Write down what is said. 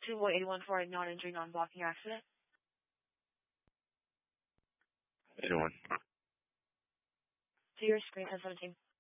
To avoid anyone for a non-injury, non-blocking accident. Anyone. To your screen, 1017.